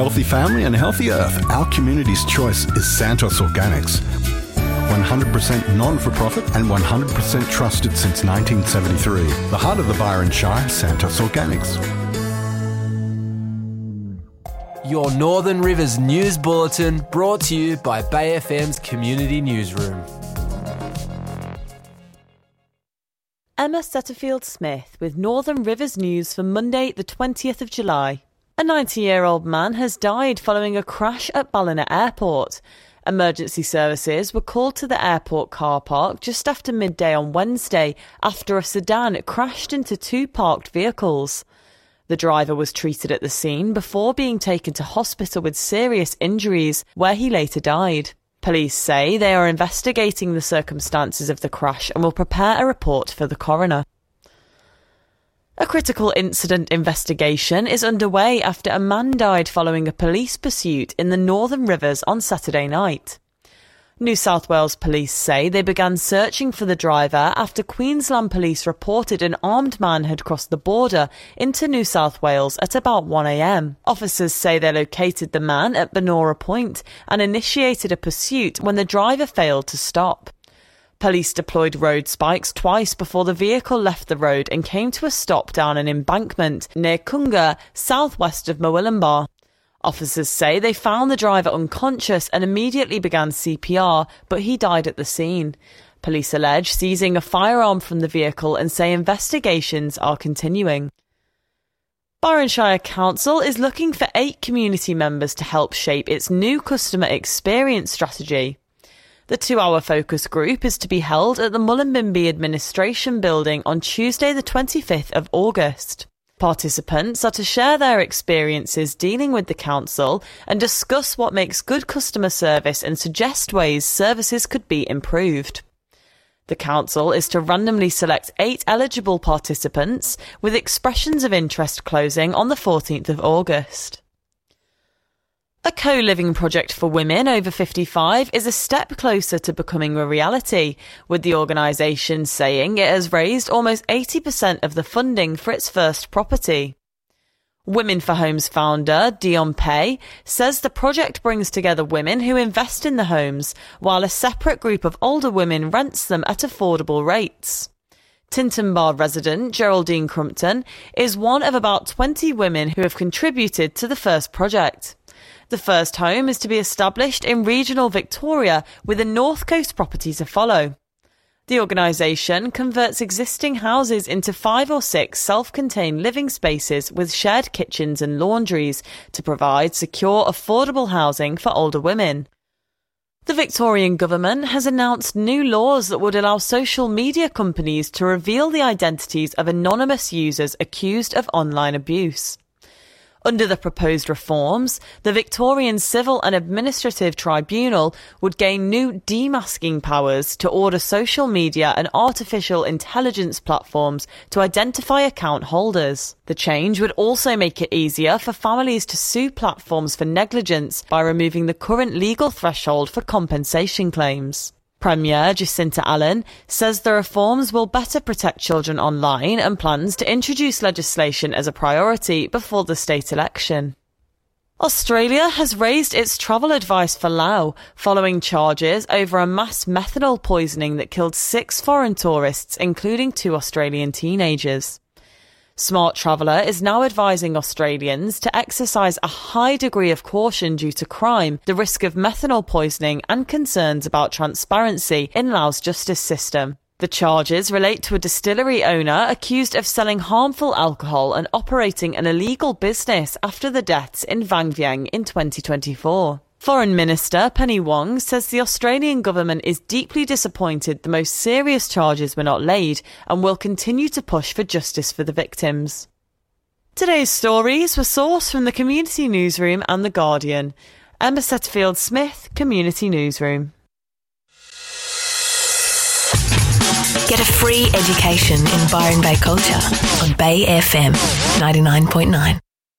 healthy family and healthy earth, our community's choice is Santos Organics. 100% non-for-profit and 100% trusted since 1973. The heart of the Byron Shire, Santos Organics. Your Northern Rivers News Bulletin, brought to you by Bay FM's Community Newsroom. Emma Setterfield-Smith with Northern Rivers News for Monday the 20th of July. A 90-year-old man has died following a crash at Ballina Airport. Emergency services were called to the airport car park just after midday on Wednesday after a sedan crashed into two parked vehicles. The driver was treated at the scene before being taken to hospital with serious injuries, where he later died. Police say they are investigating the circumstances of the crash and will prepare a report for the coroner. A critical incident investigation is underway after a man died following a police pursuit in the Northern Rivers on Saturday night. New South Wales police say they began searching for the driver after Queensland police reported an armed man had crossed the border into New South Wales at about 1 a.m. Officers say they located the man at Benora Point and initiated a pursuit when the driver failed to stop. Police deployed road spikes twice before the vehicle left the road and came to a stop down an embankment near Kunga, southwest of Murwillumbah. Officers say they found the driver unconscious and immediately began CPR, but he died at the scene. Police allege seizing a firearm from the vehicle and say investigations are continuing. Byron Shire Council is looking for 8 community members to help shape its new customer experience strategy. The 2-hour focus group is to be held at the Mullumbimby Administration Building on Tuesday the 25th of August. Participants are to share their experiences dealing with the council and discuss what makes good customer service and suggest ways services could be improved. The council is to randomly select 8 eligible participants, with expressions of interest closing on the 14th of August. A co-living project for women over 55 is a step closer to becoming a reality, with the organisation saying it has raised almost 80% of the funding for its first property. Women for Homes founder Dion Pei says the project brings together women who invest in the homes, while a separate group of older women rents them at affordable rates. Tinton resident Geraldine Crumpton is one of about 20 women who have contributed to the first project. The first home is to be established in regional Victoria, with a North Coast property to follow. The organisation converts existing houses into 5 or 6 self-contained living spaces with shared kitchens and laundries to provide secure, affordable housing for older women. The Victorian government has announced new laws that would allow social media companies to reveal the identities of anonymous users accused of online abuse. Under the proposed reforms, the Victorian Civil and Administrative Tribunal would gain new demasking powers to order social media and artificial intelligence platforms to identify account holders. The change would also make it easier for families to sue platforms for negligence by removing the current legal threshold for compensation claims. Premier Jacinta Allen says the reforms will better protect children online and plans to introduce legislation as a priority before the state election. Australia has raised its travel advice for Laos following charges over a mass methanol poisoning that killed 6 foreign tourists, including 2 Australian teenagers. Smart Traveller is now advising Australians to exercise a high degree of caution due to crime, the risk of methanol poisoning and concerns about transparency in Laos' justice system. The charges relate to a distillery owner accused of selling harmful alcohol and operating an illegal business after the deaths in Vang Vieng in 2024. Foreign Minister Penny Wong says the Australian government is deeply disappointed the most serious charges were not laid and will continue to push for justice for the victims. Today's stories were sourced from the Community Newsroom and The Guardian. Emma Setterfield-Smith, Community Newsroom. Get a free education in Byron Bay culture on Bay FM 99.9.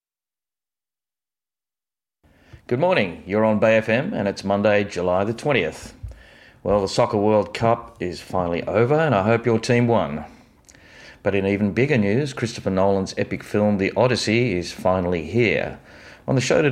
Good morning, you're on Bay FM and it's Monday, July the 20th. Well, the Soccer World Cup is finally over and I hope your team won. But in even bigger news, Christopher Nolan's epic film The Odyssey is finally here. On the show today,